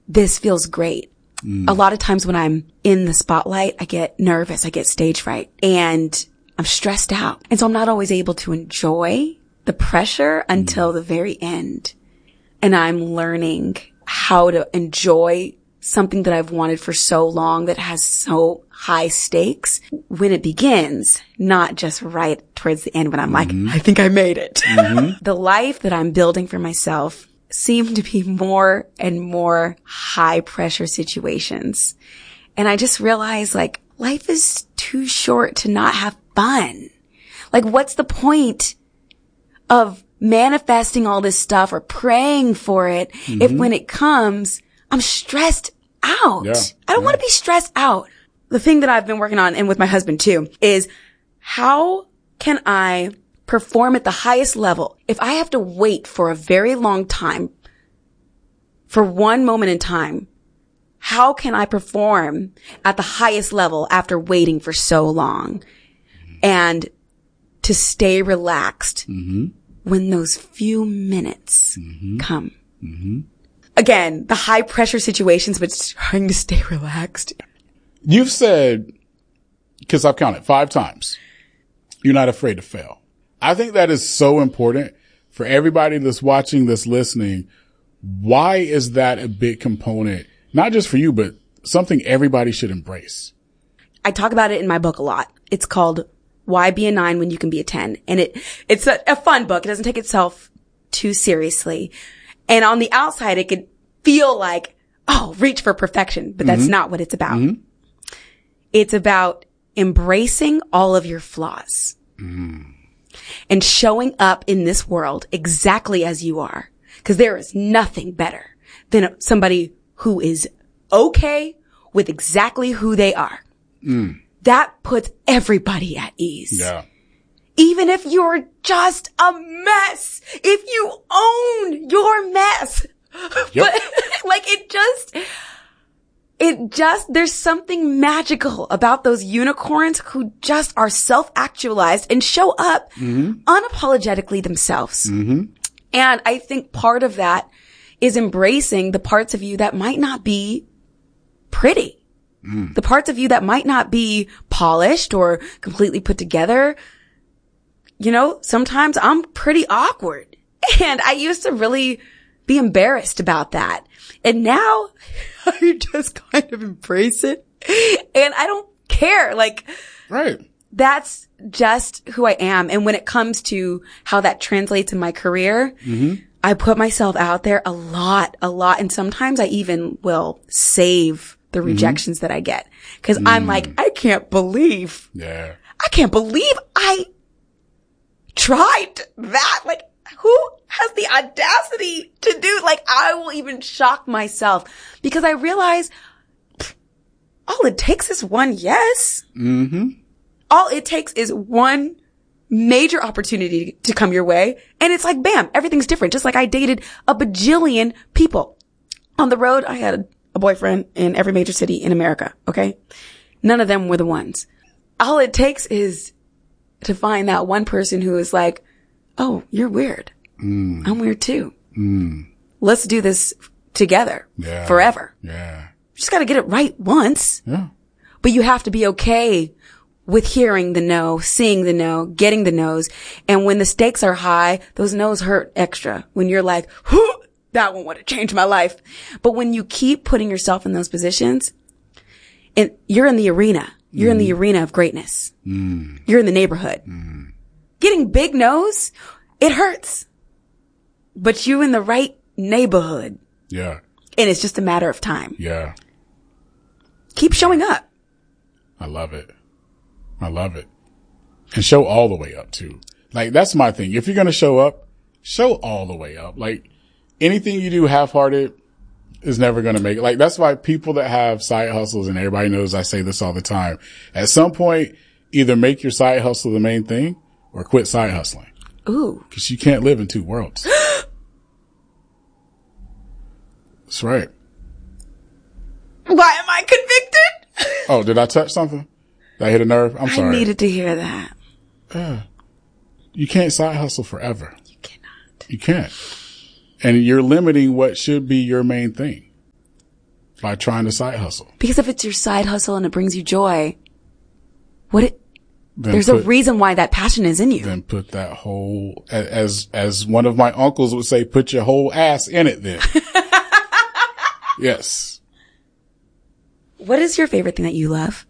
this feels great. A lot of times when I'm in the spotlight, I get nervous. I get stage fright and I'm stressed out. And so I'm not always able to enjoy the pressure until the very end. And I'm learning how to enjoy something that I've wanted for so long that has so high stakes when it begins, not just right towards the end when I'm like, I think I made it. The life that I'm building for myself seem to be more and more high pressure situations. And I just realized like life is too short to not have fun. Like what's the point of manifesting all this stuff or praying for it if when it comes, I'm stressed out. Yeah. I don't want to be stressed out. The thing that I've been working on and with my husband too is how can I perform at the highest level if I have to wait for a very long time for one moment in time? How can I perform at the highest level after waiting for so long and to stay relaxed when those few minutes come? Again, the high pressure situations, but trying to stay relaxed. You've said, because I've counted 5 times, you're not afraid to fail. I think that is so important for everybody that's watching, that's listening. Why is that a big component? Not just for you, but something everybody should embrace. I talk about it in my book a lot. It's called Why Be a 9 When You Can Be a 10. And it's a fun book. It doesn't take itself too seriously. And on the outside, it could feel like, oh, reach for perfection, but that's not what it's about. It's about embracing all of your flaws and showing up in this world exactly as you are. Because there is nothing better than somebody who is okay with exactly who they are. That puts everybody at ease. Yeah. Even if you're just a mess, if you own your mess. Yep. But like there's something magical about those unicorns who just are self-actualized and show up unapologetically themselves. And I think part of that is embracing the parts of you that might not be pretty. The parts of you that might not be polished or completely put together. You know, sometimes I'm pretty awkward. And I used to really be embarrassed about that. And now I just kind of embrace it. And I don't care. Like, right. That's just who I am. And when it comes to how that translates in my career, I put myself out there a lot. And sometimes I even will save the rejections that I get. Cause I'm like, I can't believe I tried that. Like, who has the audacity to do, like, I will even shock myself because I realize all it takes is one yes. All it takes is one major opportunity to come your way. And it's like, bam, everything's different. Just like I dated a bajillion people on the road. I had a boyfriend in every major city in America. Okay. None of them were the ones. All it takes is to find that one person who is like, oh, you're weird. I'm weird too. Let's do this together forever. Yeah. Just got to get it right once. Yeah. But you have to be okay with hearing the no, seeing the no, getting the no's. And when the stakes are high, those no's hurt extra. When you're like, whoo, that one would have changed my life. But when you keep putting yourself in those positions, and you're in the arena, you're in the arena of greatness. You're in the neighborhood. Getting big no's, it hurts. But you in the right neighborhood. Yeah. And it's just a matter of time. Yeah. Keep showing up. I love it. And show all the way up too. Like, that's my thing. If you're going to show up, show all the way up. Like, anything you do half-hearted is never going to make it. Like, that's why people that have side hustles, and everybody knows I say this all the time, at some point, either make your side hustle the main thing or quit side hustling. Ooh. Because you can't live in two worlds. That's right. Why am I convicted? Oh, did I touch something? Did I hit a nerve? I'm sorry. I needed to hear that. You can't side hustle forever. You cannot. You can't. And you're limiting what should be your main thing. By trying to side hustle. Because if it's your side hustle and it brings you joy, there's a reason why that passion is in you. Then put that whole, as one of my uncles would say, put your whole ass in it then. Yes. What is your favorite thing that you love?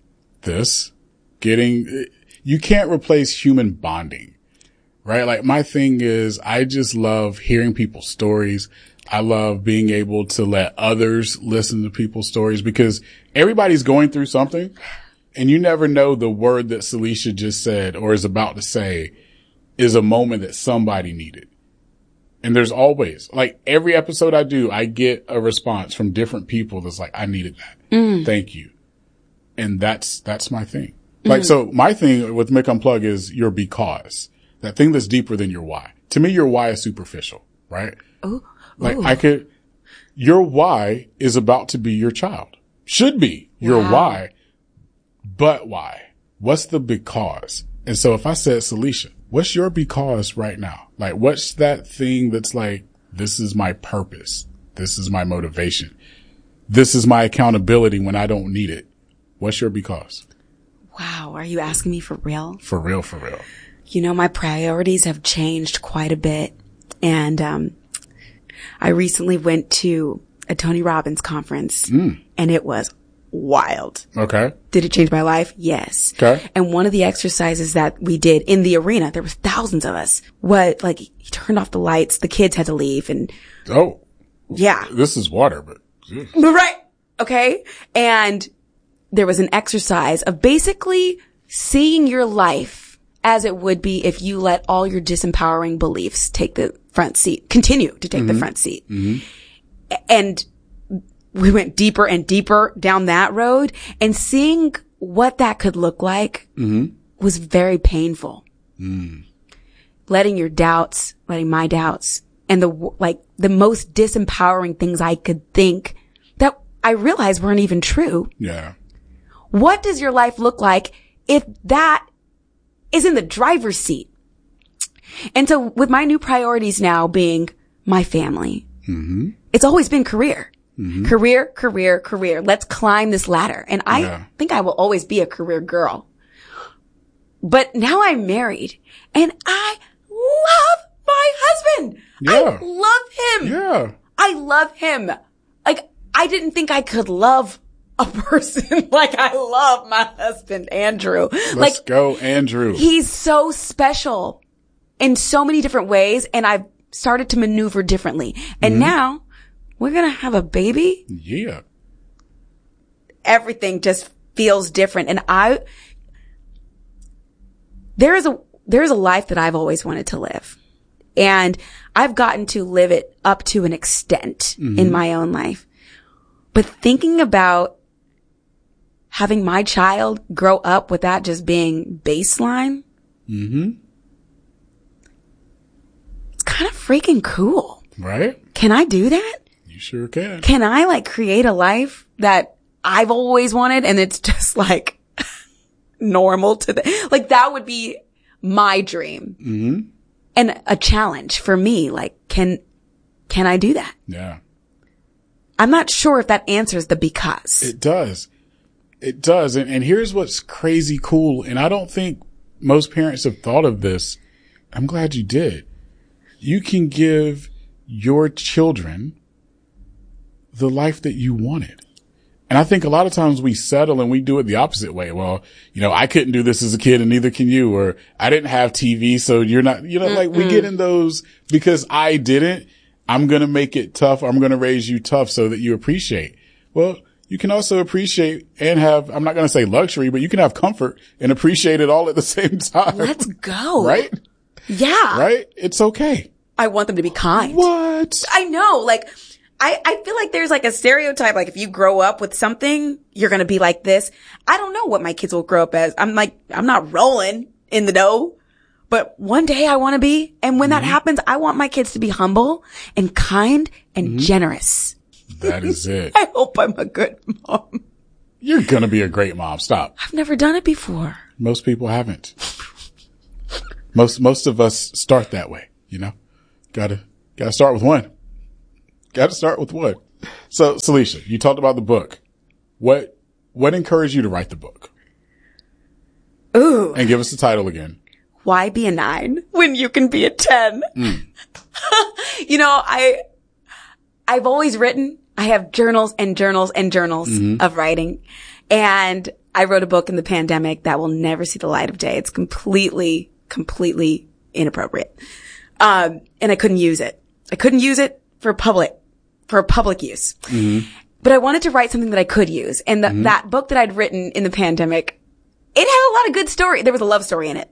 You can't replace human bonding, right? Like my thing is I just love hearing people's stories. I love being able to let others listen to people's stories because everybody's going through something. And you never know the word that Celicia just said or is about to say is a moment that somebody needed. And there's always, like every episode I do, I get a response from different people that's like, I needed that. Thank you. And that's my thing. Like, so my thing with Mick Unplug is your because. That thing that's deeper than your why. To me, your why is superficial, right? Oh. Like your why is about to be your child. Should be your why. But why? What's the because? And so if I said, Celicia, what's your because right now? Like, what's that thing that's like, this is my purpose. This is my motivation. This is my accountability when I don't need it. What's your because? Wow. Are you asking me for real? For real, for real. You know, my priorities have changed quite a bit. And, I recently went to a Tony Robbins conference and it was wild. Okay. Did it change my life? Yes. Okay. And one of the exercises that we did in the arena, there was thousands of us, he turned off the lights, the kids had to leave and. Oh. Yeah. This is water, but. Right. Okay. And there was an exercise of basically seeing your life as it would be if you let all your disempowering beliefs take the front seat, continue to take the front seat. And we went deeper and deeper down that road and seeing what that could look like was very painful. Letting my doubts and the most disempowering things I could think that I realized weren't even true. Yeah. What does your life look like if that is in the driver's seat? And so with my new priorities now being my family, it's always been career. Career. Let's climb this ladder. And I think I will always be a career girl. But now I'm married and I love my husband. Yeah. I love him. Yeah. I love him. Like, I didn't think I could love a person like I love my husband, Andrew. Let's go, Andrew. He's so special in so many different ways. And I've started to maneuver differently. And now we're going to have a baby. Yeah. Everything just feels different. And there is a life that I've always wanted to live. And I've gotten to live it up to an extent in my own life. But thinking about having my child grow up with that just being baseline, it's kind of freaking cool. Right? Can I do that? You sure can. Can I create a life that I've always wanted and it's just normal to that would be my dream. And a challenge for me. Can I do that? Yeah. I'm not sure if that answers the because. It does. It does. And here's what's crazy cool. And I don't think most parents have thought of this. I'm glad you did. You can give your children the life that you wanted. And I think a lot of times we settle and we do it the opposite way. Well, I couldn't do this as a kid and neither can you, or I didn't have TV. So you're not, we get in those because I didn't. I'm going to make it tough. I'm going to raise you tough so that you appreciate. Well, you can also appreciate and have, I'm not going to say luxury, but you can have comfort and appreciate it all at the same time. Let's go. Right? Yeah. Right? It's okay. I want them to be kind. What? I know. I feel like there's a stereotype. If you grow up with something, you're going to be like this. I don't know what my kids will grow up as. I'm not rolling in the dough. But one day I want to be. And when that happens, I want my kids to be humble and kind and generous. That is it. I hope I'm a good mom. You're going to be a great mom. Stop. I've never done it before. Most people haven't. Most of us start that way, Gotta start with one. Gotta start with one. So, Celicia, you talked about the book. What encouraged you to write the book? Ooh. And give us the title again. Why be a 9 when you can be a 10? You know, I've always written. I have journals and journals and journals of writing. And I wrote a book in the pandemic that will never see the light of day. It's completely inappropriate. And I couldn't use it. I couldn't use it for public use. But I wanted to write something that I could use. And that book that I'd written in the pandemic, it had a lot of good story. There was a love story in it.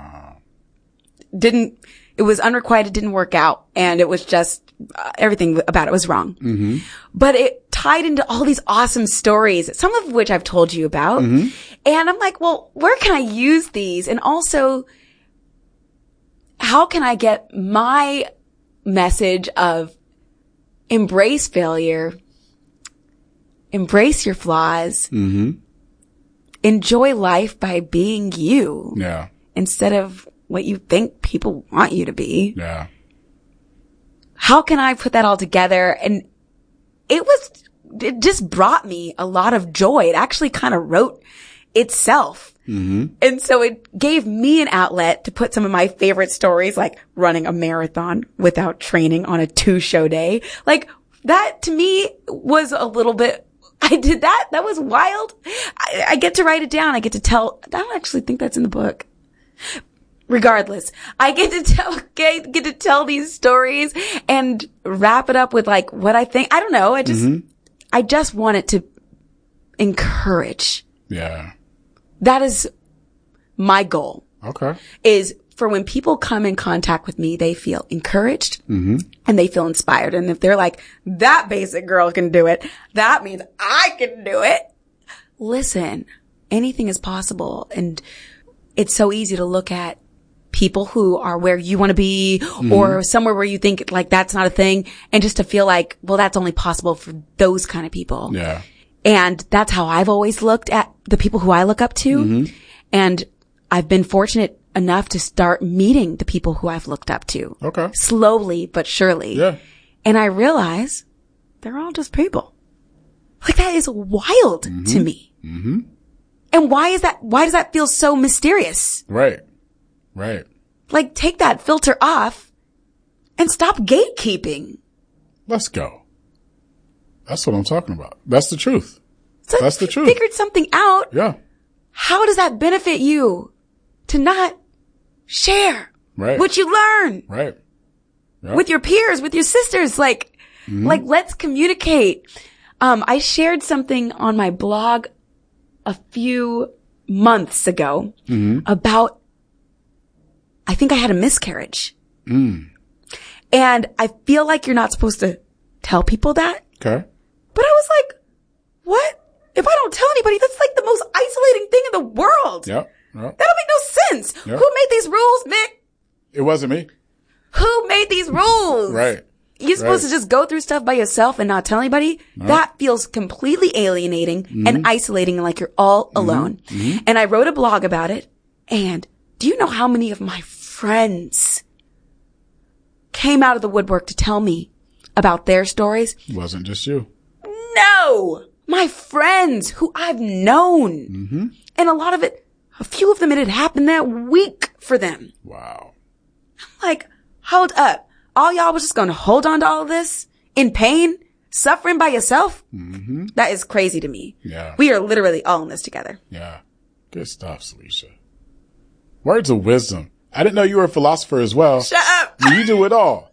It was unrequited, didn't work out. And it was just, everything about it was wrong. But it tied into all these awesome stories, some of which I've told you about. And I'm like, well, where can I use these? And also, how can I get my message of embrace failure, embrace your flaws, enjoy life by being you instead of what you think people want you to be. How can I put that all together? And it just brought me a lot of joy. It actually kind of wrote itself. And so it gave me an outlet to put some of my favorite stories, like running a marathon without training on a 2-show day. Like that to me was a little bit, I did that. That was wild. I get to write it down. I get to tell, I don't actually think that's in the book. Regardless, I get to tell these stories and wrap it up with like what I think. I don't know. I just want it to encourage. That is my goal. Is for when people come in contact with me, they feel encouraged and they feel inspired. And if they're like, that basic girl can do it, that means I can do it. Listen, anything is possible. And it's so easy to look at people who are where you want to be or somewhere where you think like that's not a thing. And just to feel like, well, that's only possible for those kind of people. And that's how I've always looked at the people who I look up to. And I've been fortunate enough to start meeting the people who I've looked up to. Slowly but surely. And I realize they're all just people. Like that is wild to me. And why is that? Why does that feel so mysterious? Right. Like take that filter off and stop gatekeeping. Let's go. That's what I'm talking about. That's the truth. So that's the truth. Figured something out. How does that benefit you to not share what you learn? With your peers, with your sisters, like let's communicate. I shared something on my blog a few months ago about, I think I had a miscarriage. And I feel like you're not supposed to tell people that. But I was like, what? If I don't tell anybody, that's like the most isolating thing in the world. That don't make no sense. Who made these rules, Mick? It wasn't me. Who made these rules? You're supposed to just go through stuff by yourself and not tell anybody? That feels completely alienating and isolating, like you're all alone. And I wrote a blog about it. And do you know how many of my friends came out of the woodwork to tell me about their stories? It wasn't just you. No! My friends who I've known. And a few of them, it had happened that week for them. Wow. I'm like, hold up. All y'all was just going to hold on to all of this in pain, suffering by yourself? That is crazy to me. We are literally all in this together. Good stuff, Celicia. Words of wisdom. I didn't know you were a philosopher as well. Shut up. You do it all.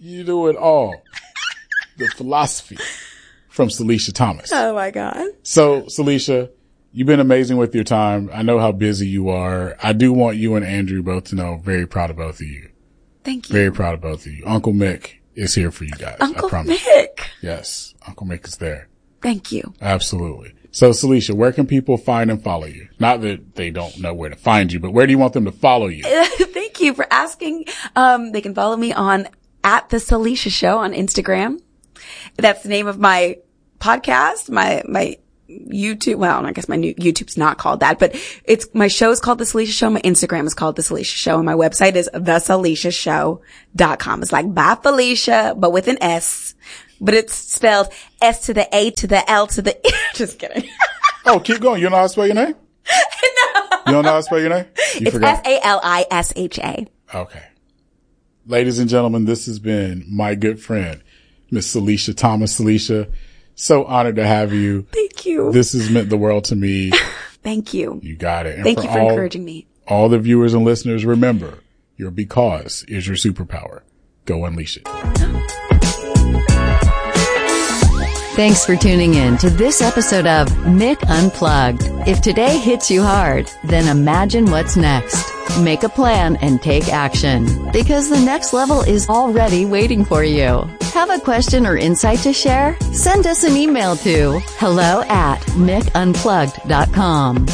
The philosophy from Celicia Thomas. Oh my God. So, Celicia, you've been amazing with your time. I know how busy you are. I do want you and Andrew both to know, very proud of both of you. Thank you. Very proud of both of you. Uncle Mick is here for you guys. Uncle I promise. Mick. Yes. Uncle Mick is there. Thank you. Absolutely. So, Celicia, where can people find and follow you? Not that they don't know where to find you, but where do you want them to follow you? Thank you for asking. They can follow me on @The Celicia Show on Instagram. That's the name of my podcast, my YouTube. Well, I guess my new YouTube's not called that, but my show is called The Celicia Show. My Instagram is called The Celicia Show, and my website is theceliciashow.com. It's like by Felicia, but with an S. but it's spelled S to the A to the L to the E. Just kidding. Oh, keep going. You know how to spell your name? No. You don't know how to spell your name? You It's forgot. Salisha. Okay. Ladies and gentlemen, this has been my good friend, Miss Salisha Thomas. Salisha, so honored to have you. Thank you. This has meant the world to me. Thank you. You got it. And Thank you for encouraging me. All the viewers and listeners, remember, your because is your superpower. Go unleash it. Thanks for tuning in to this episode of Mick Unplugged. If today hits you hard, then imagine what's next. Make a plan and take action, because the next level is already waiting for you. Have a question or insight to share? Send us an email to hello@mickunplugged.com.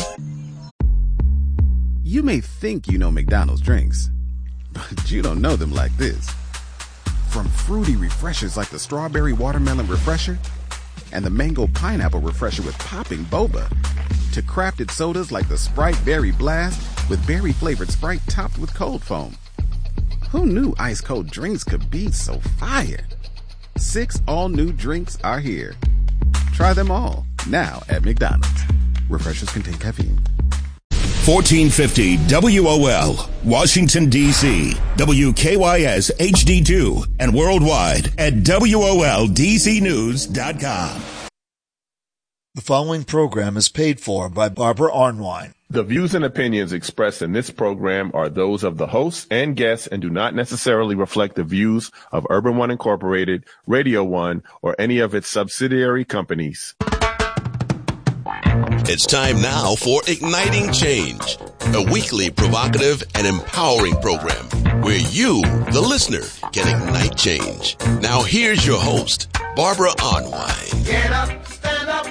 You may think you know McDonald's drinks, but you don't know them like this. From fruity refreshers like the Strawberry Watermelon Refresher and the Mango Pineapple Refresher with popping boba, to crafted sodas like the Sprite Berry Blast with berry-flavored Sprite topped with cold foam. Who knew ice-cold drinks could be so fire? 6 all-new drinks are here. Try them all, now at McDonald's. Refreshers contain caffeine. 1450 WOL, Washington, D.C., WKYS HD2, and worldwide at WOLDCnews.com. The following program is paid for by Barbara Arnwine. The views and opinions expressed in this program are those of the hosts and guests and do not necessarily reflect the views of Urban One Incorporated, Radio One, or any of its subsidiary companies. It's time now for Igniting Change, a weekly provocative and empowering program where you, the listener, can ignite change. Now here's your host, Barbara Arnwine. Get up, stand up.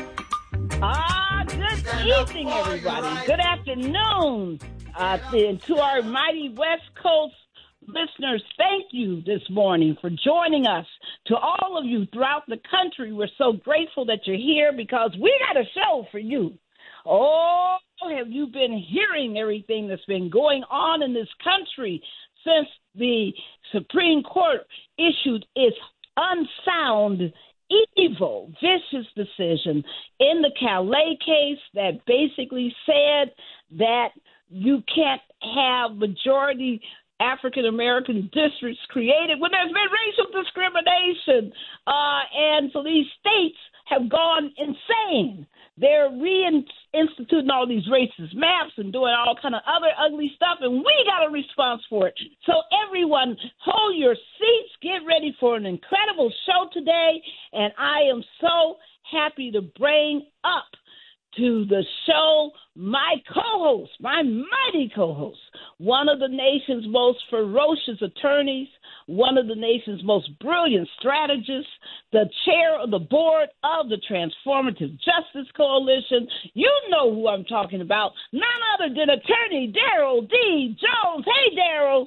Good evening, everybody. Good afternoon. To our mighty West Coast listeners, thank you this morning for joining us. To all of you throughout the country, we're so grateful that you're here because we got a show for you. Oh, have you been hearing everything that's been going on in this country since the Supreme Court issued its unsound, evil, vicious decision in the Calais case that basically said that you can't have majority African-American districts created when there's been racial discrimination. And so these states have gone insane. They're reinstituting all these racist maps and doing all kind of other ugly stuff, and we got a response for it. So everyone, hold your seats, get ready for an incredible show today, and I am so happy to bring up to the show my co-host, my mighty co-host, one of the nation's most ferocious attorneys, one of the nation's most brilliant strategists, the chair of the board of the Transformative Justice Coalition. You know who I'm talking about, none other than attorney Daryl D. Jones. Hey, Daryl.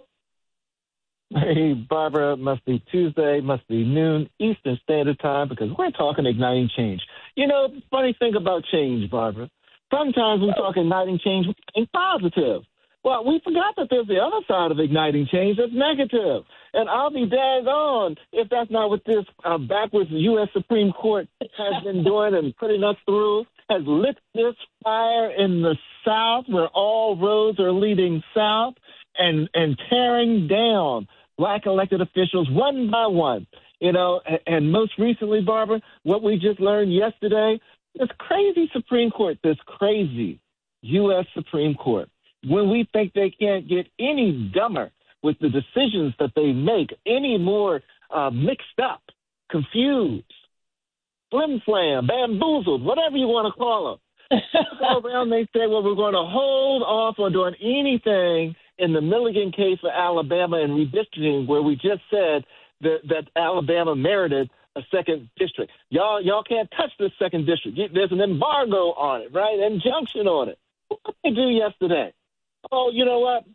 Hey, Barbara, must be Tuesday, must be noon Eastern Standard Time, because we're talking igniting change. You know, the funny thing about change, Barbara, sometimes when we talk igniting change, we think positive. Well, we forgot that there's the other side of igniting change that's negative. And I'll be daggone if that's not what this backwards U.S. Supreme Court has been doing and putting us through, has lit this fire in the South where all roads are leading south and tearing down black elected officials one by one. You know, and most recently, Barbara, what we just learned yesterday, this crazy Supreme Court, this crazy U.S. Supreme Court, when we think they can't get any dumber with the decisions that they make, any more mixed up, confused, flim-flam, bamboozled, whatever you want to call them. Go around, they say, well, we're going to hold off on doing anything in the Milligan case for Alabama and redistricting, where we just said that Alabama merited a second district. Y'all can't touch this second district. There's an embargo on it, right? Injunction on it. What did they do yesterday? Oh, you know what?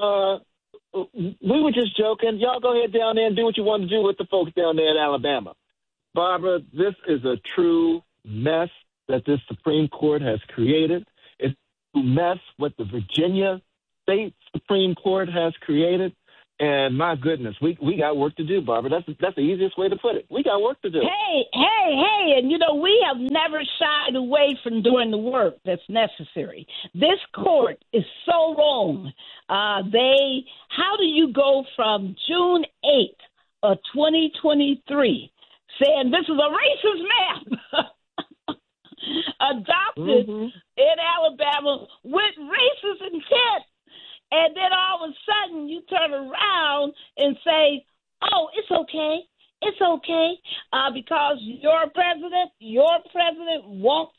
We were just joking. Y'all go ahead down there and do what you want to do with the folks down there in Alabama. Barbara, this is a true mess that this Supreme Court has created. It's a mess what the Virginia State Supreme Court has created. And my goodness, we got work to do, Barbara. That's the easiest way to put it. We got work to do. Hey, and we have never shied away from doing the work that's necessary. This court is so wrong. How do you go from June 8th of 2023 saying this is a racist map adopted in Alabama with racist intent? And then all of a sudden you turn around and say, oh, it's okay. It's okay. Because your president wants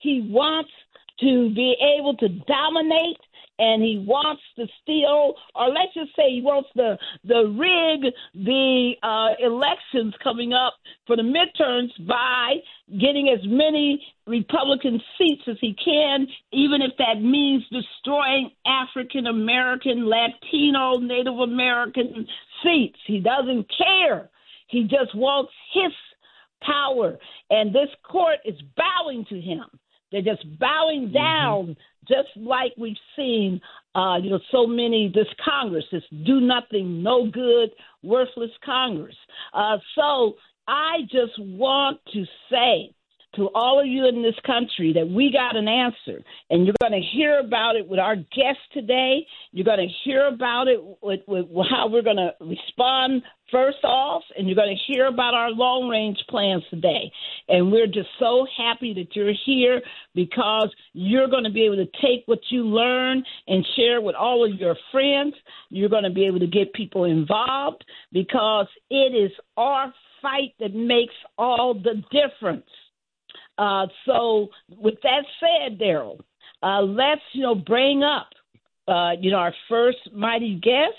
to be able to dominate, and he wants to steal, or let's just say he wants to rig the elections coming up for the midterms by getting as many Republican seats as he can, even if that means destroying African American, Latino, Native American seats. He doesn't care. He just wants his power, and this court is bowing to him. They're just bowing down, just like we've seen, so many, this Congress, this do nothing, no good, worthless Congress. So I just want to say to all of you in this country that we got an answer, and you're going to hear about it with our guest today. You're going to hear about it with how we're going to respond first off, and you're going to hear about our long-range plans today. And we're just so happy that you're here because you're going to be able to take what you learn and share with all of your friends. You're going to be able to get people involved because it is our fight that makes all the difference. So with that said, Daryl, let's, bring up, our first mighty guest.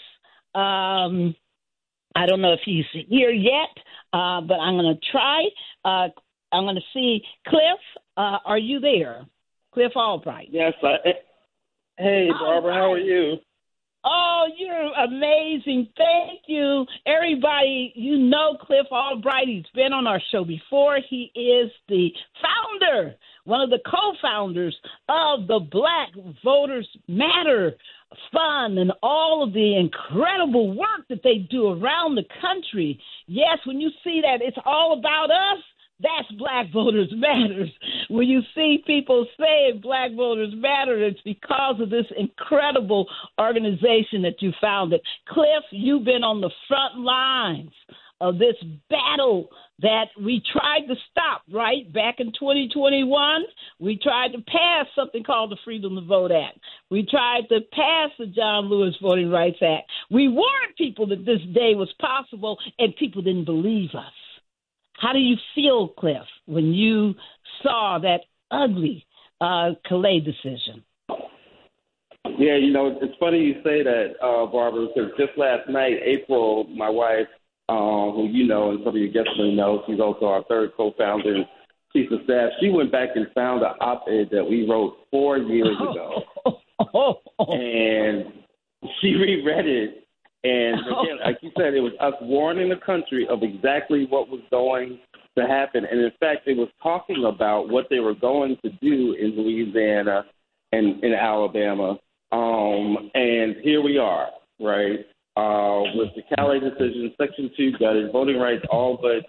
I don't know if he's here yet, but I'm going to try. I'm going to see Cliff. Are you there? Cliff Albright. Yes. Hey, Barbara, how are you? Oh, you're amazing. Thank you. Everybody, Cliff Albright. He's been on our show before. He is the founder, one of the co-founders of the Black Voters Matter Fund and all of the incredible work that they do around the country. Yes, when you see that it's all about us, that's Black Voters Matters. When you see people saying Black Voters Matter, it's because of this incredible organization that you founded. Cliff, you've been on the front lines of this battle that we tried to stop, right? Back in 2021, we tried to pass something called the Freedom to Vote Act. We tried to pass the John Lewis Voting Rights Act. We warned people that this day was possible, and people didn't believe us. How do you feel, Cliff, when you saw that ugly Calais decision? Yeah, it's funny you say that, Barbara, because just last night, April, my wife, who and some of your guests may know, she's also our third co-founder and chief of staff, she went back and found an op-ed that we wrote 4 years ago. And she reread it. And again, like you said, it was us warning the country of exactly what was going to happen. And in fact, it was talking about what they were going to do in Louisiana and in Alabama. And here we are, right? With the Calais decision, Section 2 gutted, voting rights all but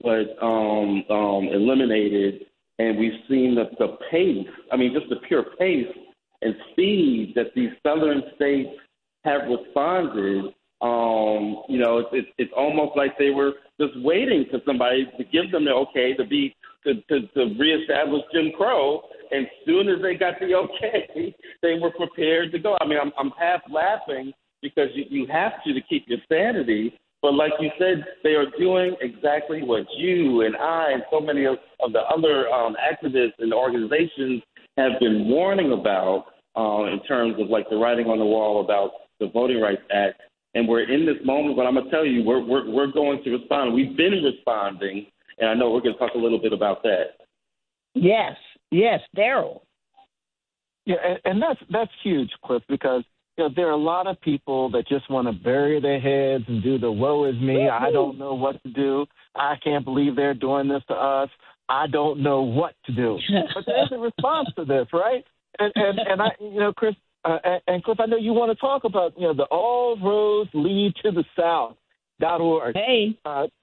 eliminated. And we've seen the pace, just the pure pace and speed that these southern states have responded. It's almost like they were just waiting for somebody to give them the okay to reestablish Jim Crow. And as soon as they got the okay, they were prepared to go. I'm half laughing because you have to keep your sanity. But like you said, they are doing exactly what you and I and so many of the other activists and organizations have been warning about in terms of like the writing on the wall about the Voting Rights Act. And we're in this moment, but I'm going to tell you, we're going to respond. We've been responding, and I know we're going to talk a little bit about that. Yes, Daryl. Yeah, and that's huge, Cliff, because there are a lot of people that just want to bury their heads and do the woe is me. I don't know what to do. I can't believe they're doing this to us. I don't know what to do. But there's a response to this, right? And I, Chris, And Cliff, I know you want to talk about, the All Roads Lead to the South.org. Hey.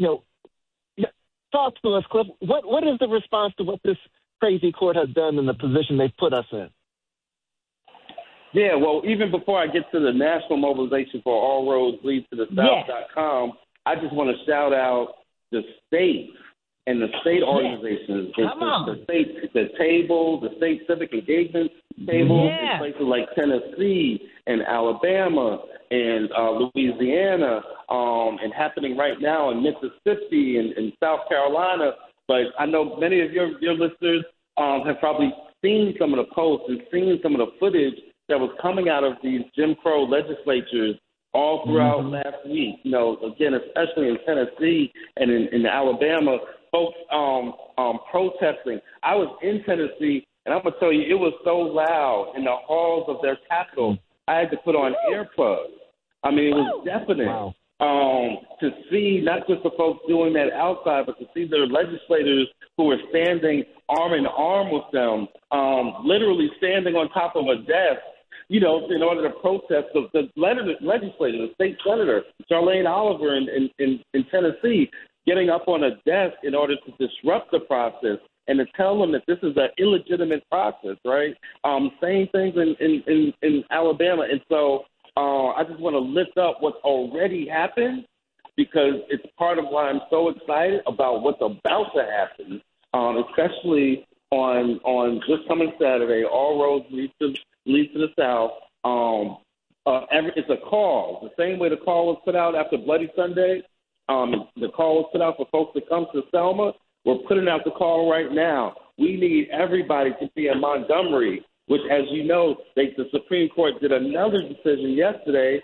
Talk to us, Cliff. What is the response to what this crazy court has done and the position they've put us in? Yeah, well, even before I get to the national mobilization for All Roads Lead to the South.com, I just want to shout out the states and the state organizations, the table, the state civic engagement table in places like Tennessee and Alabama and Louisiana, and happening right now in Mississippi and South Carolina. But I know many of your listeners have probably seen some of the posts and seen some of the footage that was coming out of these Jim Crow legislatures all throughout last week. Again, especially in Tennessee and in Alabama, folks protesting. I was in Tennessee, and I'm going to tell you, it was so loud in the halls of their capital, I had to put on earplugs. I mean, it was deafening. Wow. To see not just the folks doing that outside, but to see their legislators who were standing arm in arm with them, literally standing on top of a desk, in order to protest the legislator, the state senator, Charlene Oliver in Tennessee, getting up on a desk in order to disrupt the process and to tell them that this is an illegitimate process, right? Same things in Alabama. And so I just want to lift up what's already happened, because it's part of why I'm so excited about what's about to happen, especially on this coming Saturday. All roads lead to the South. It's a call, the same way the call was put out after Bloody Sunday. The call was put out for folks to come to Selma. We're putting out the call right now. We need everybody to be in Montgomery, which, as you know, the Supreme Court did another decision yesterday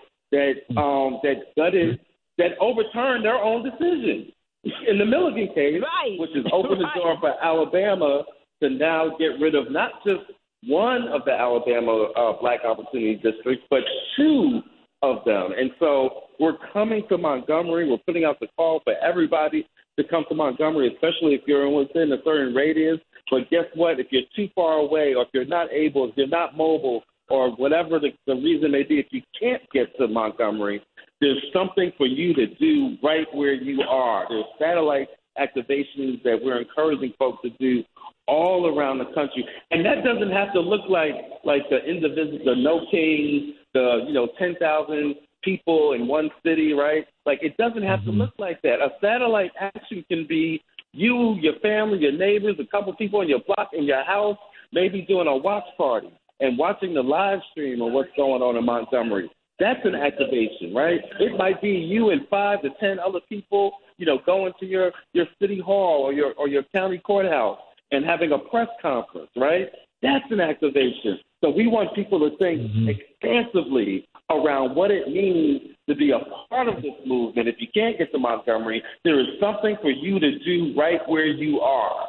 that overturned their own decision in the Milligan case, which has opened the door for Alabama to now get rid of not just one of the Alabama Black Opportunity Districts, but two of them. And so we're coming to Montgomery. We're putting out the call for everybody to come to Montgomery, especially if you're within a certain radius. But guess what? If you're too far away, or if you're not able, if you're not mobile, or whatever the reason may be, if you can't get to Montgomery, there's something for you to do right where you are. There's satellite activations that we're encouraging folks to do all around the country. And that doesn't have to look like the individual, the No King, the 10,000 people in one city, right? Like, it doesn't have to look like that. A satellite action can be you, your family, your neighbors, a couple people in your block, in your house, maybe doing a watch party and watching the live stream of what's going on in Montgomery. That's an activation, right? It might be you and 5 to 10 other people, going to your city hall or your county courthouse and having a press conference, right? That's an activation. So we want people to think expansively around what it means to be a part of this movement. If you can't get to Montgomery, there is something for you to do right where you are.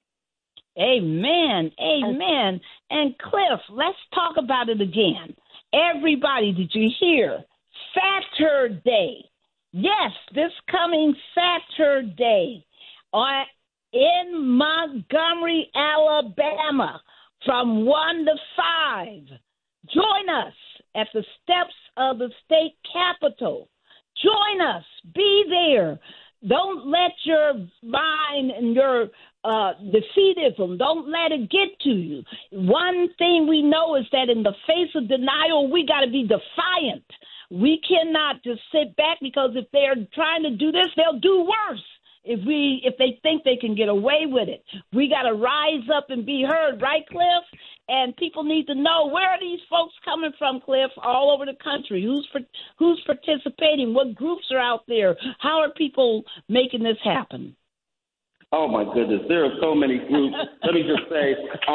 Amen. Amen. And Cliff, let's talk about it again. Everybody, did you hear? Saturday. Yes, this coming Saturday in Montgomery, Alabama, from 1 to 5. Join us at the steps of the state capitol. Join us. Be there. Don't let your mind and your defeatism, don't let it get to you. One thing we know is that in the face of denial, we got to be defiant. We cannot just sit back, because if they're trying to do this, they'll do worse. If they think they can get away with it, we got to rise up and be heard, right, Cliff? And people need to know, where are these folks coming from, Cliff, all over the country? Who's participating? What groups are out there? How are people making this happen? Oh my goodness, there are so many groups. Let me just say,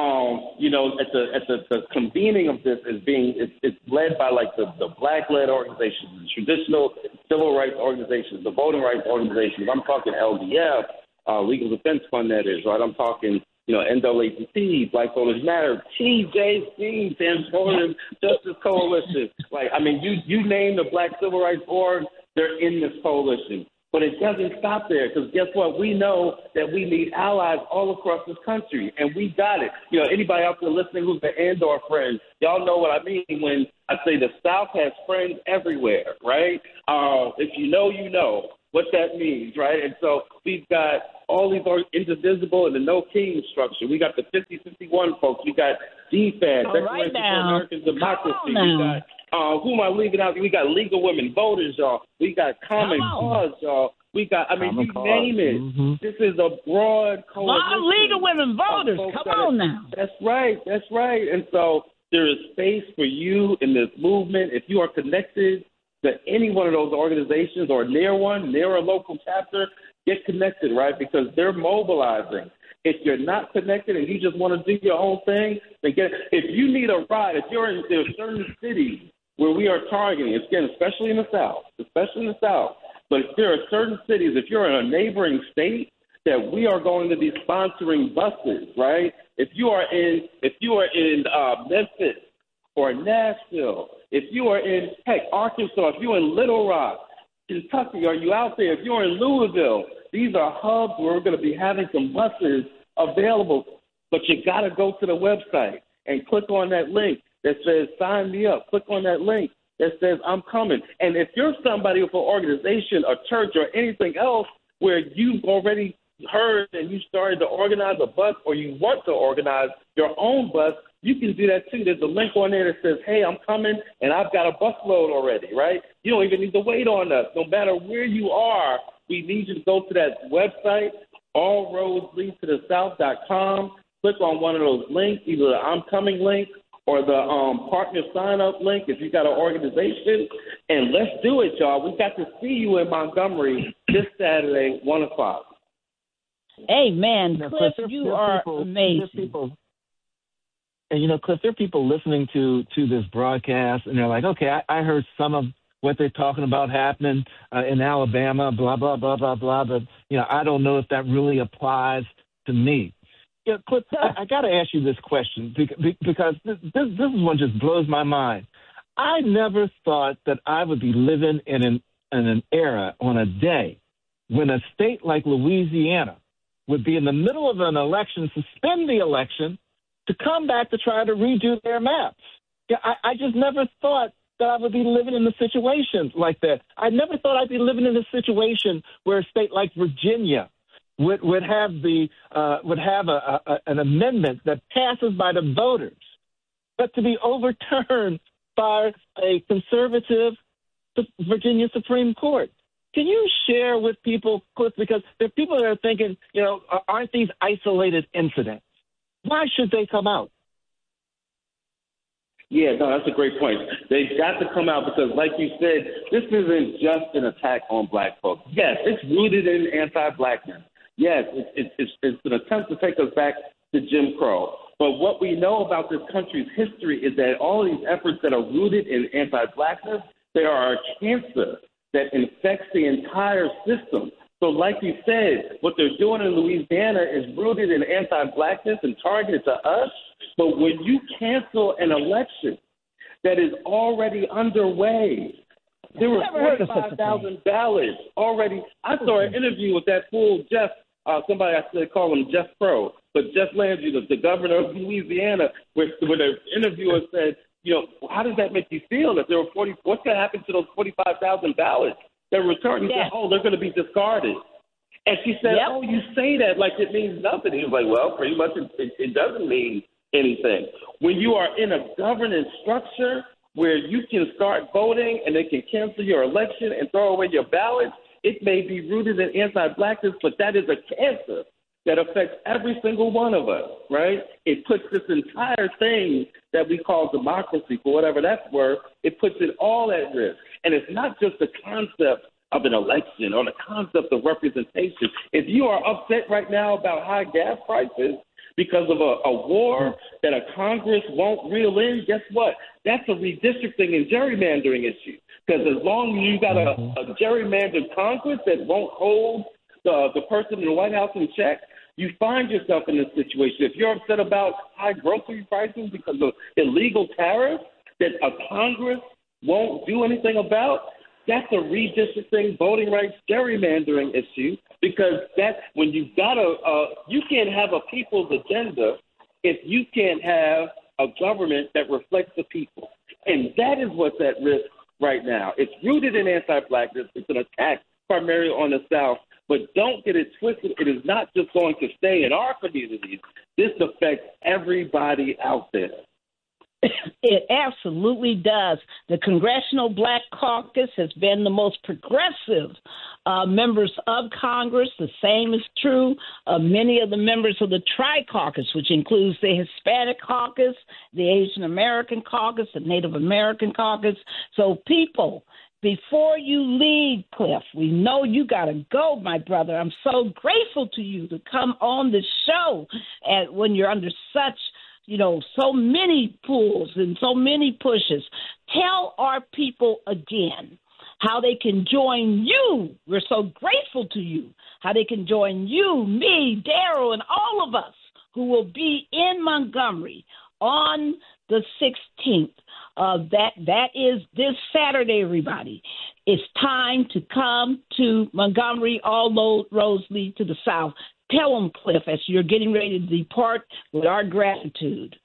at the convening of this it's led by the Black-led organizations, the traditional civil rights organizations, the voting rights organizations. I'm talking LDF, Legal Defense Fund, that is, right? I'm talking, NAACP, Black Voters Matter, TJC, Transformative Justice Coalition. You name the Black Civil Rights Org, they're in this coalition. But it doesn't stop there, because guess what? We know that we need allies all across this country, and we got it. You know, anybody out there listening who's an Andor friend, y'all know what I mean when I say the South has friends everywhere, right? If you know what that means, right? And so we've got all these indivisible and the no king structure. We got the 50-51 folks. We got DFAD, Declaration for American Democracy. We got who am I leaving out? We got League of Women Voters, y'all. We got Common Cause, y'all. We got, you name it. Mm-hmm. This is a broad coalition. League of Women Voters, come on now. That's right. And so there is space for you in this movement. If you are connected to any one of those organizations or near a local chapter, get connected, right? Because they're mobilizing. If you're not connected and you just want to do your own thing, then if you need a ride, if you're in there are certain cities where we are targeting, again, especially in the South, but if there are certain cities, if you're in a neighboring state, that we are going to be sponsoring buses, right? If you are in Memphis or Nashville, if you are in Arkansas, if you're in Little Rock, Kentucky, are you out there? If you're in Louisville, these are hubs where we're going to be having some buses available. But you got to go to the website and click on that link that says sign me up. Click on that link that says I'm coming. And if you're somebody with an organization, a church, or anything else where you've already heard and you started to organize a bus, or you want to organize your own bus, you can do that too. There's a link on there that says, hey, I'm coming and I've got a bus load already, right? You don't even need to wait on us. No matter where you are, we need you to go to that website, allroadsleadtothe.com. Click on one of those links, either the I'm Coming link or the partner sign-up link if you got an organization. And let's do it, y'all. We got to see you in Montgomery this Saturday, 1 o'clock. Amen. Cliff, you are amazing. And, Cliff, there are people listening to this broadcast, and they're like, okay, I heard some of what they're talking about happening in Alabama, blah, blah, blah, blah, blah, but, I don't know if that really applies to me. Cliff, I got to ask you this question because this one just blows my mind. I never thought that I would be living in an era on a day when a state like Louisiana would be in the middle of an election, suspend the election, to come back to try to redo their maps. I just never thought that I would be living in a situation like that. I never thought I'd be living in a situation where a state like Virginia would have an amendment that passes by the voters, but to be overturned by a conservative Virginia Supreme Court. Can you share with people, Cliff, because there are people that are thinking, aren't these isolated incidents? Why should they come out? Yeah, no, that's a great point. They've got to come out because, like you said, this isn't just an attack on black folks. Yes, it's rooted in anti-blackness. Yes, it's an attempt to take us back to Jim Crow. But what we know about this country's history is that all of these efforts that are rooted in anti-blackness, they are a cancer that infects the entire system. So like you said, what they're doing in Louisiana is rooted in anti-blackness and targeted to us. But when you cancel an election that is already underway, there were 45,000 ballots already. I saw an interview with that fool, Jeff, somebody I should call him Jeff Crow, but Jeff Landry, the governor of Louisiana, where the interviewer said, how does that make you feel that there were what's going to happen to those 45,000 ballots that were returned? He said, they're going to be discarded. And she said, you say that like it means nothing. He was like, well, pretty much it doesn't mean anything. When you are in a governance structure where you can start voting and they can cancel your election and throw away your ballots, it may be rooted in anti-blackness, but that is a cancer that affects every single one of us, right? It puts this entire thing that we call democracy, for whatever that's worth, it puts it all at risk. And it's not just the concept of an election or the concept of representation. If you are upset right now about high gas prices because of a war that a Congress won't reel in, guess what? That's a redistricting and gerrymandering issue. Because as long as you got a gerrymandered Congress that won't hold the person in the White House in check, you find yourself in this situation. If you're upset about high grocery prices because of illegal tariffs that a Congress won't do anything about, that's a redistricting, voting rights, gerrymandering issue, because that's when you can't have a people's agenda if you can't have a government that reflects the people. And that is what's at risk right now. It's rooted in anti-blackness. It's an attack primarily on the South. But don't get it twisted. It is not just going to stay in our communities. This affects everybody out there. It absolutely does. The Congressional Black Caucus has been the most progressive members of Congress. The same is true of many of the members of the Tri-Caucus, which includes the Hispanic Caucus, the Asian American Caucus, the Native American Caucus. So people, before you leave, Cliff, we know you got to go, my brother. I'm so grateful to you to come on the show when you're under such so many pulls and so many pushes. Tell our people again how they can join you. We're so grateful to you. How they can join you, me, Daryl, and all of us who will be in Montgomery on the 16th. That is this Saturday, everybody. It's time to come to Montgomery. All roads lead to the South. Tell them, Cliff, as you're getting ready to depart, with our gratitude.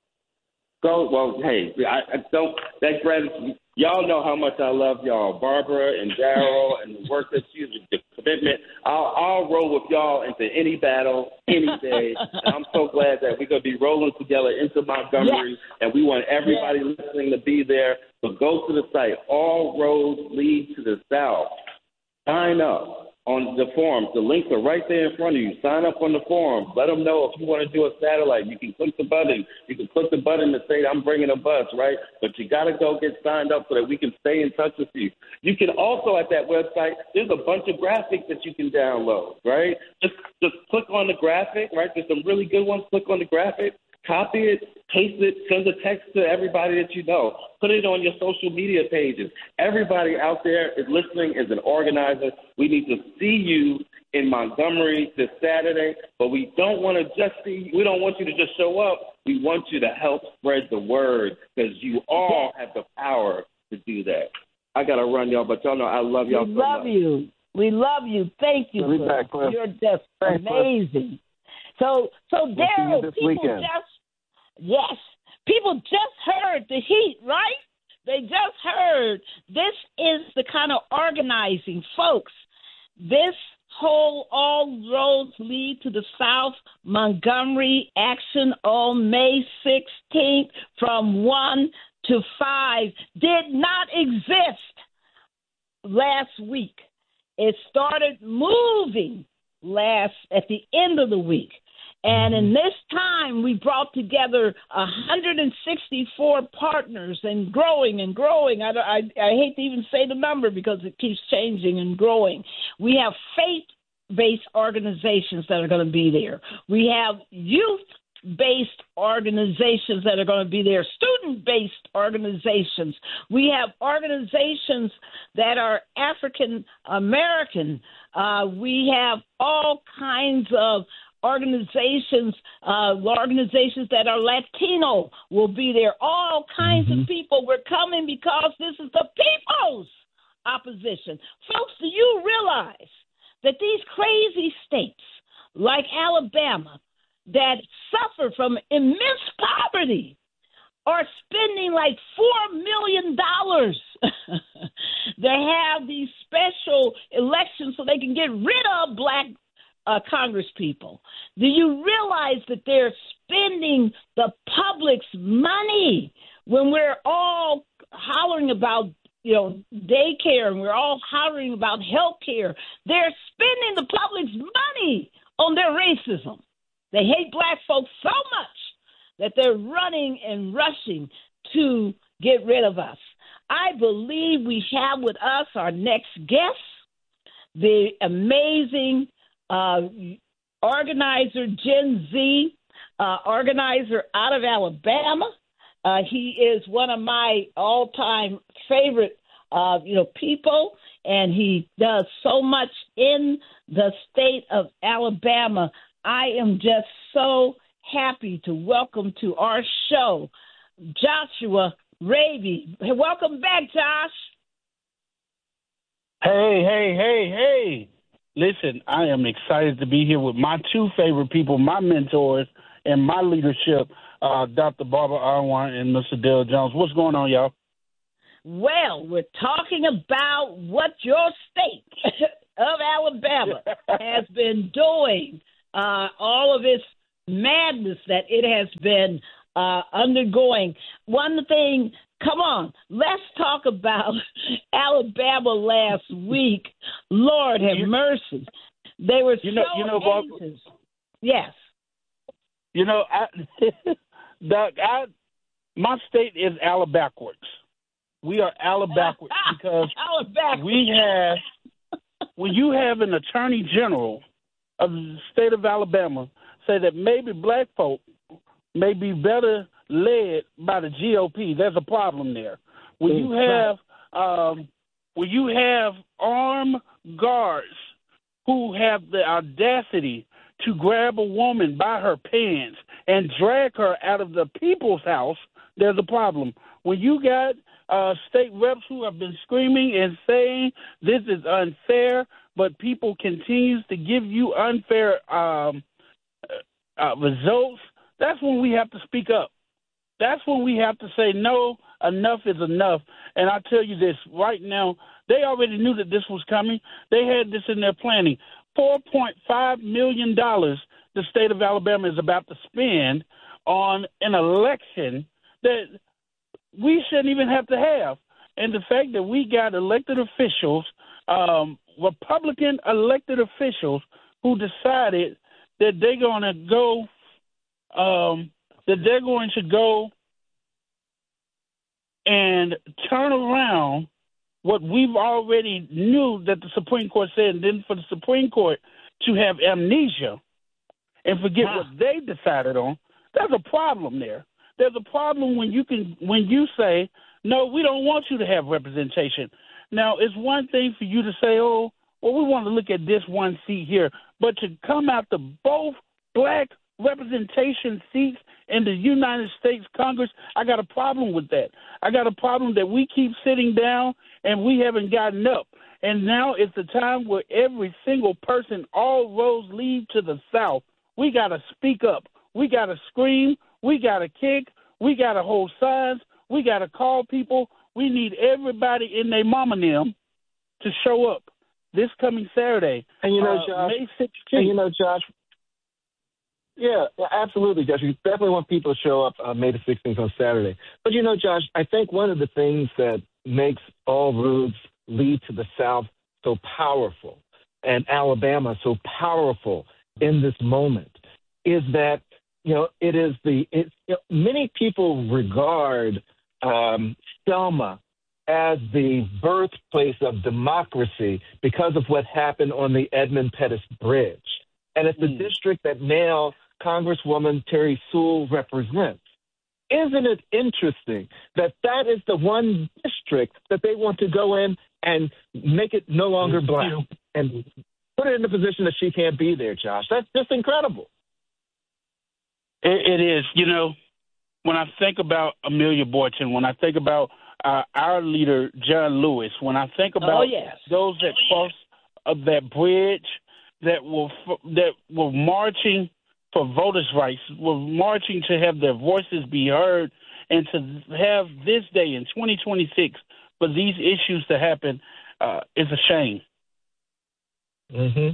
That gratitude. Y'all know how much I love y'all, Barbara and Daryl, and the work that you do, the commitment. I'll roll with y'all into any battle, any day. And I'm so glad that we're going to be rolling together into Montgomery, and we want everybody listening to be there. So go to the site. All roads lead to the South. Sign up on the forums. The links are right there in front of you. Sign up on the forum. Let them know if you want to do a satellite. You can click the button. You can click the button to say, I'm bringing a bus, right? But you got to go get signed up so that we can stay in touch with you. You can also, at that website, there's a bunch of graphics that you can download, right? Just click on the graphic, right? There's some really good ones. Click on the graphic. Copy it, paste it, send a text to everybody that you know. Put it on your social media pages. Everybody out there is listening, is an organizer. We need to see you in Montgomery this Saturday, but we don't want to just see you. We don't want you to just show up. We want you to help spread the word, because you all have the power to do that. I got to run, y'all, but y'all know I love y'all so much. We love you. Thank you, Cliff. You're just amazing. So Daryl, people just heard the heat, right? They just heard. This is the kind of organizing, folks. This whole All Roads Lead to the South Montgomery action on May 16th from 1 to 5 did not exist last week. It started moving at the end of the week. And in this time, we brought together 164 partners and growing and growing. I hate to even say the number because it keeps changing and growing. We have faith-based organizations that are going to be there. We have youth-based organizations that are going to be there, student-based organizations. We have organizations that are African-American. We have all kinds of organizations that are Latino will be there. All kinds of people. We're coming because this is the people's opposition. Folks, do you realize that these crazy states like Alabama that suffer from immense poverty are spending like $4 million They have these special elections so they can get rid of black Congress people? Do you realize that they're spending the public's money when we're all hollering about, daycare, and we're all hollering about health care? They're spending the public's money on their racism. They hate black folks so much that they're running and rushing to get rid of us. I believe we have with us our next guest, the amazing organizer, Gen Z, organizer out of Alabama. He is one of my all-time favorite, people, and he does so much in the state of Alabama. I am just so happy to welcome to our show Joshua Raby. Welcome back, Josh. Hey. Listen, I am excited to be here with my two favorite people, my mentors, and my leadership, Dr. Barbara Arwan and Mr. Dale Jones. What's going on, y'all? Well, we're talking about what your state of Alabama has been doing, all of its madness that it has been undergoing. One thing, come on, let's talk about Alabama last week. Lord have mercy. They were anxious. Yes. My state is Alabackwards. We are Alabackwards because when you have an attorney general of the state of Alabama say that maybe black folk may be better led by the GOP, there's a problem there. When you have armed guards who have the audacity to grab a woman by her pants and drag her out of the people's house, there's a problem. When you got state reps who have been screaming and saying this is unfair, but people continues to give you unfair results, that's when we have to speak up. That's when we have to say, no, enough is enough. And I tell you this, right now, they already knew that this was coming. They had this in their planning. $4.5 million the state of Alabama is about to spend on an election that we shouldn't even have to have. And the fact that we got elected officials, Republican elected officials, who decided that they're going to go and turn around what we've already knew that the Supreme Court said, and then for the Supreme Court to have amnesia and forget what they decided on, there's a problem there. There's a problem when you say, no, we don't want you to have representation. Now, it's one thing for you to say, oh, well, we want to look at this one seat here, but to come out to both black representation seats in the United States Congress, I got a problem with that. I got a problem that we keep sitting down and we haven't gotten up. And now it's the time where every single person, all roads lead to the South. We got to speak up. We got to scream. We got to kick. We got to hold signs. We got to call people. We need everybody in their mama them to show up this coming Saturday. And Josh, May 16th. Josh, yeah, absolutely, Josh. You definitely want people to show up May the 16th on Saturday. But, Josh, I think one of the things that makes all roads lead to the South so powerful and Alabama so powerful in this moment is that, many people regard Selma as the birthplace of democracy because of what happened on the Edmund Pettus Bridge. And it's the district that now Congresswoman Terry Sewell represents. Isn't it interesting that is the one district that they want to go in and make it no longer black and put her in the position that she can't be there, Josh? That's just incredible. It is. When I think about Amelia Boyton, when I think about our leader, John Lewis, when I think about those that crossed that bridge, that were marching for voters' rights, were marching to have their voices be heard, and to have this day in 2026 for these issues to happen is a shame. Mm-hmm.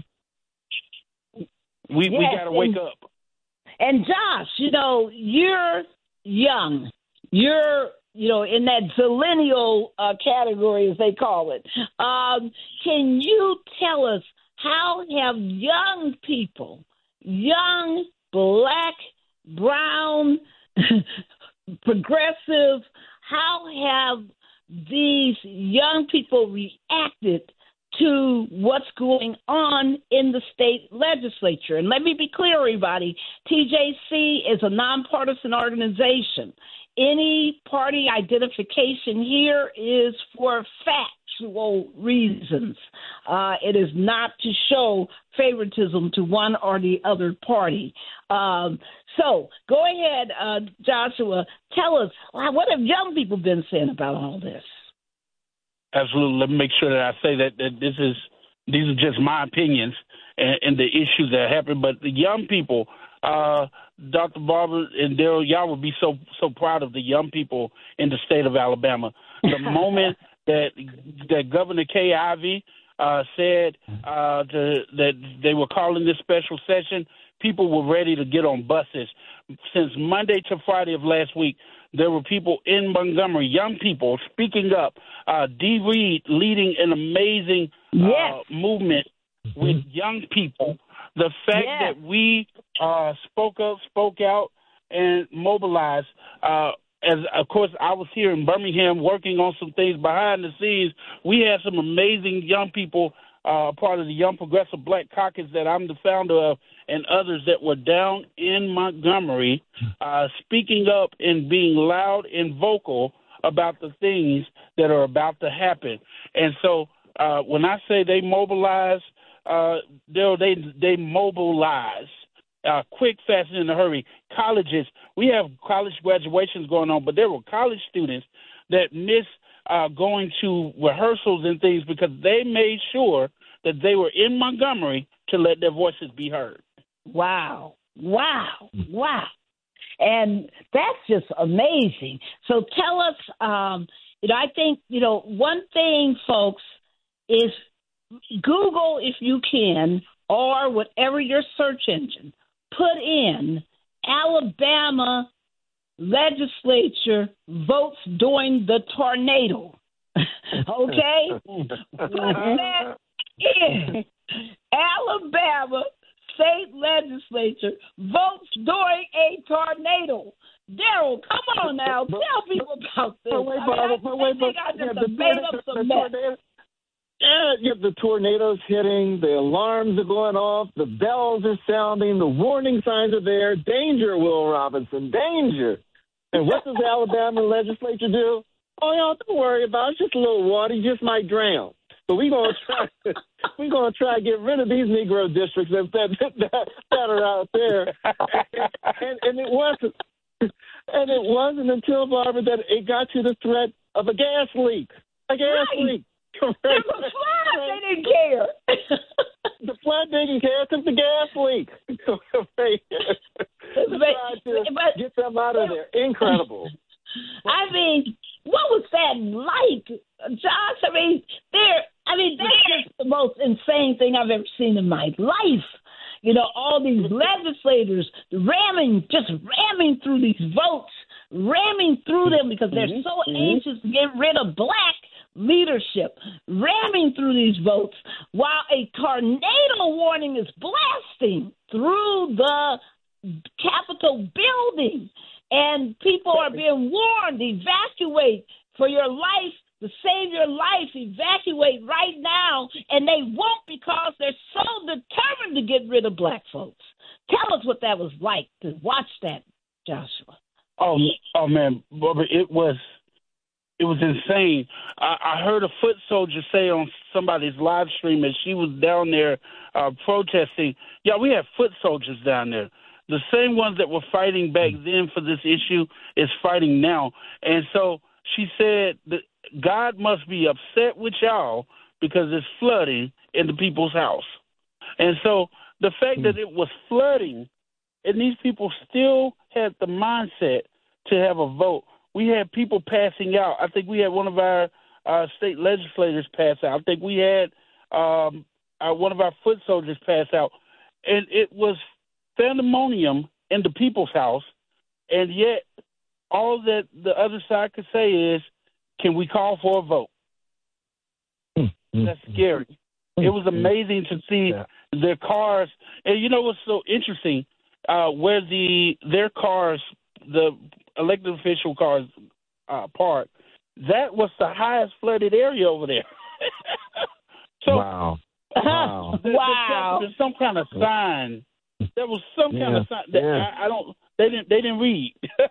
We got to wake up. And Josh, you're young. You're, in that zillennial category, as they call it. Can you tell us, how have young people, young, black, brown, progressive, how have these young people reacted to what's going on in the state legislature? And let me be clear, everybody, TJC is a nonpartisan organization. Any party identification here is for factual reasons. It is not to show favoritism to one or the other party. So go ahead, Joshua, tell us, what have young people been saying about all this? Absolutely. Let me make sure that I say that these are just my opinions and the issues that happen. But the young people, Dr. Barber and Daryl, y'all would be so proud of the young people in the state of Alabama. The moment that Governor Kay Ivey said that they were calling this special session, people were ready to get on buses. Since Monday to Friday of last week, there were people in Montgomery, young people, speaking up. Dee Reed leading an amazing movement with young people. The fact that we spoke out, and mobilized. As of course, I was here in Birmingham working on some things behind the scenes. We had some amazing young people, part of the Young Progressive Black Caucus that I'm the founder of, and others that were down in Montgomery, speaking up and being loud and vocal about the things that are about to happen. And so when I say they mobilize, they mobilize. Quick, fast, and in a hurry. Colleges, we have college graduations going on, but there were college students that missed going to rehearsals and things because they made sure that they were in Montgomery to let their voices be heard. Wow. And that's just amazing. So tell us, I think, one thing, folks, is Google, if you can, or whatever your search engine, put in Alabama legislature votes during the tornado. Okay? Put that in. Alabama state legislature votes during a tornado. Daryl, come on now. Tell people about this. I just made up some mess. Yeah, you have the tornadoes hitting, the alarms are going off, the bells are sounding, the warning signs are there. Danger, Will Robinson, danger. And what does the Alabama legislature do? Oh, y'all, don't worry about it. It's just a little water. You just might drown. So we're gonna try to get rid of these Negro districts that are out there. And it wasn't until, Barbara, that it got to the threat of a gas leak. A gas leak. It was flood. They didn't care. The flood didn't care. It took the gas leak. But get them out of there. Incredible. I mean, what was that like, Josh? I mean, that's just the most insane thing I've ever seen in my life. All these legislators ramming through these votes, ramming through them because they're so anxious to get rid of black leadership, ramming through these votes while a tornado warning is blasting through the Capitol building. And people are being warned, evacuate for your life, to save your life, evacuate right now. And they won't because they're so determined to get rid of black folks. Tell us what that was like to watch that, Joshua. Oh man, Barbara, it was insane. I heard a foot soldier say on somebody's live stream as she was down there protesting. Yeah, we have foot soldiers down there. The same ones that were fighting back then for this issue is fighting now. And so she said that God must be upset with y'all because it's flooding in the people's house. And so the fact that it was flooding and these people still had the mindset to have a vote. We had people passing out. I think we had one of our state legislators pass out. I think we had one of our foot soldiers pass out. And it was pandemonium in the people's house. And yet all that the other side could say is, can we call for a vote? That's scary. It was amazing to see their cars. And you know what's so interesting? Where their cars, the elected official cars park, that was the highest flooded area over there. So, wow. There's some kind of sign. There was some kind of sign that they didn't read.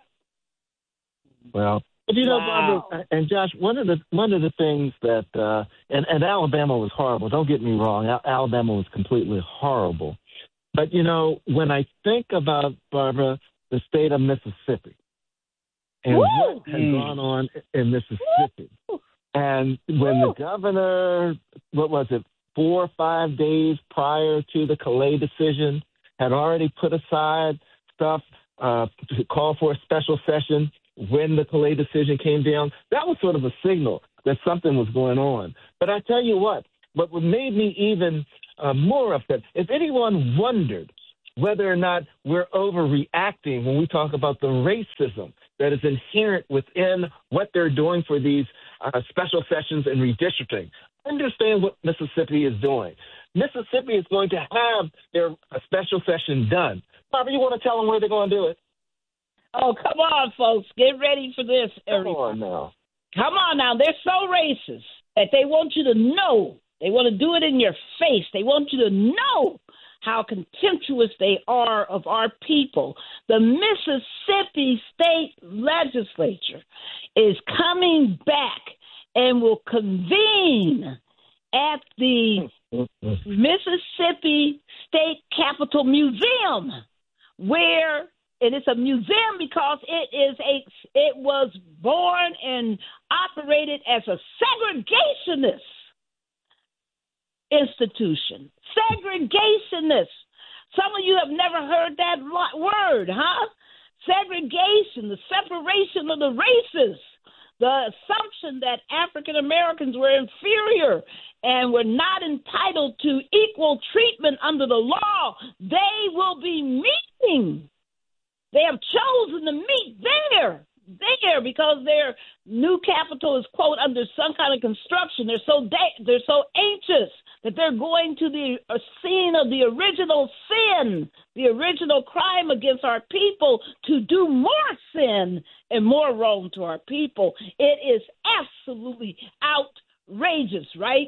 Well, but Barbara and Josh, one of the things that and Alabama was horrible. Don't get me wrong, Alabama was completely horrible. But when I think about, Barbara, the state of Mississippi and what has gone on in Mississippi, And when the governor, 4 or 5 days prior to the Calais decision, had already put aside stuff to call for a special session when the Calais decision came down, that was sort of a signal that something was going on. But I tell you what made me even more upset, if anyone wondered whether or not we're overreacting when we talk about the racism that is inherent within what they're doing for these special sessions and redistricting, understand what Mississippi is doing. Mississippi is going to have their special session done. Barbara, you want to tell them where they're going to do it? Oh, come on, folks. Get ready for this. Come on now. Come on now. They're so racist that they want you to know. They want to do it in your face. They want you to know how contemptuous they are of our people. The Mississippi State Legislature is coming back and will convene at the Mississippi State Capitol Museum, where it is a museum because it was born and operated as a segregationist institution. Segregationist. Some of you have never heard that word, huh? Segregation, the separation of the races, the assumption that African Americans were inferior and were not entitled to equal treatment under the law. They will be meeting. They have chosen to meet there because their new capital is, quote, under some kind of construction. They're so anxious that they're going to the scene of the original sin, the original crime against our people, to do more sin and more wrong to our people. It is absolutely outrageous, right?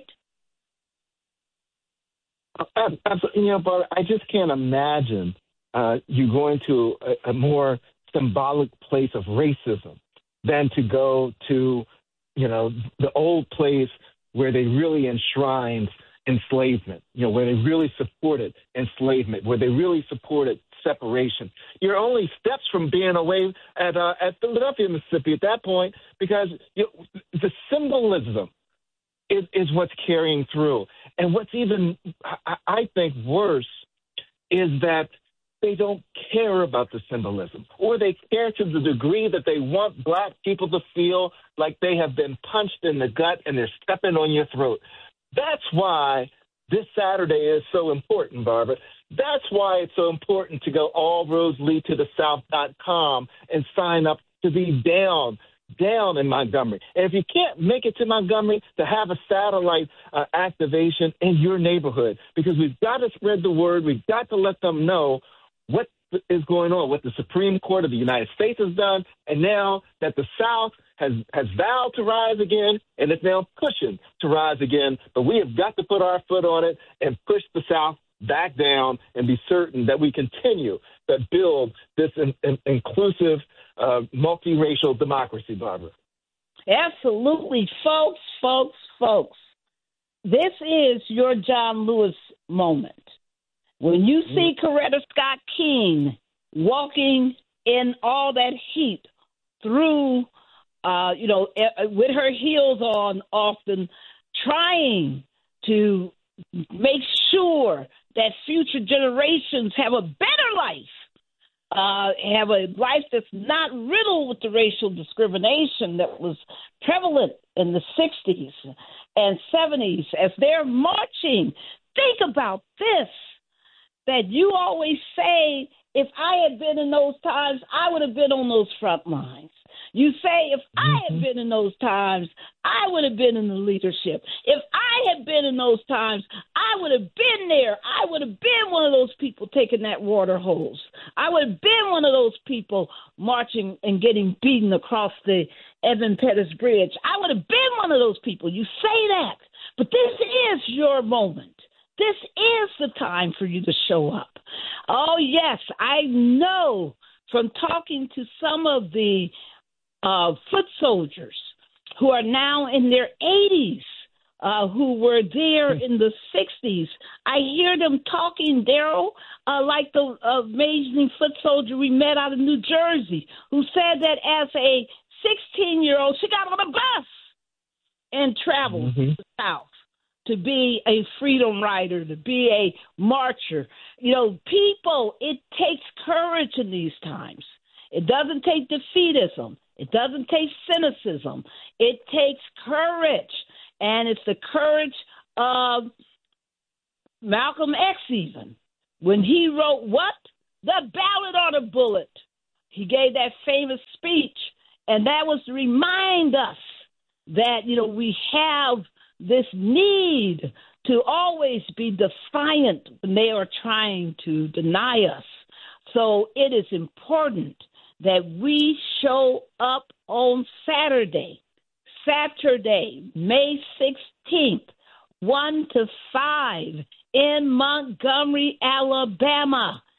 Absolutely. Barbara, I just can't imagine you going to a more symbolic place of racism than to go to, the old place where they really enshrined enslavement, where they really supported enslavement, where they really supported separation. You're only steps from being away at Philadelphia, Mississippi at that point, because the symbolism is what's carrying through. And what's even, I think, worse is that they don't care about the symbolism, or they care to the degree that they want black people to feel like they have been punched in the gut and they're stepping on your throat. That's why this Saturday is so important, Barbara. That's why it's so important to go allroadsleadtothe.south.com and sign up to be down in Montgomery. And if you can't make it to Montgomery, to have a satellite activation in your neighborhood, because we've got to spread the word. We've got to let them know what is going on, what the Supreme Court of the United States has done, and now that the South has vowed to rise again, and it's now pushing to rise again. But we have got to put our foot on it and push the South back down and be certain that we continue to build this inclusive, multiracial democracy, Barbara. Absolutely, folks. This is your John Lewis moment. When you see Coretta Scott King walking in all that heat through, with her heels on, often trying to make sure that future generations have a better life, have a life that's not riddled with the racial discrimination that was prevalent in the 60s and 70s. As they're marching, think about this, that you always say, if I had been in those times, I would have been on those front lines. You say, if I had been in those times, I would have been in the leadership. If I had been in those times, I would have been there. I would have been one of those people taking that water hose. I would have been one of those people marching and getting beaten across the Evan Pettus Bridge. I would have been one of those people. You say that, but this is your moment. This is the time for you to show up. Oh, yes, I know from talking to some of the foot soldiers who are now in their 80s, who were there in the 60s. I hear them talking, Daryl, like the amazing foot soldier we met out of New Jersey, who said that as a 16-year-old, she got on a bus and traveled to the South to be a freedom rider, to be a marcher. You know, people, it takes courage in these times. It doesn't take defeatism. It doesn't take cynicism. It takes courage. And it's the courage of Malcolm X even. When he wrote what? The Ballad on a Bullet. He gave that famous speech, and that was to remind us that, you know, we have this need to always be defiant when they are trying to deny us. So it is important that we show up on Saturday, May 16th, 1 to 5 in Montgomery, Alabama.